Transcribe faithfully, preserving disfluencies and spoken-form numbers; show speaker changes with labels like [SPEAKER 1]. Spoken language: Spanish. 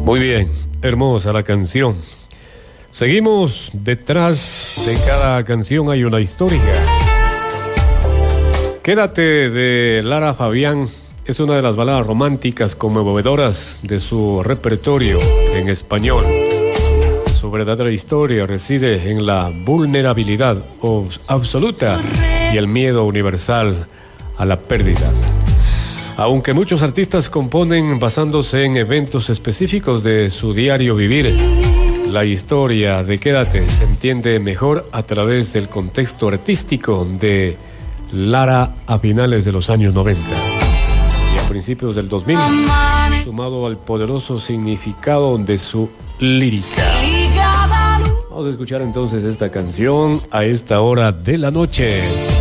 [SPEAKER 1] Muy bien, hermosa la canción. Seguimos. Detrás de cada canción hay una historia. Quédate, de Lara Fabián, es una de las baladas románticas conmovedoras de su repertorio en español. Su verdadera historia reside en la vulnerabilidad absoluta y el miedo universal a la pérdida. Aunque muchos artistas componen basándose en eventos específicos de su diario vivir, la historia de Quédate se entiende mejor a través del contexto artístico de Lara a finales de los años noventa y a principios del dos mil, sumado al poderoso significado de su lírica. Vamos a escuchar entonces esta canción a esta hora de la noche.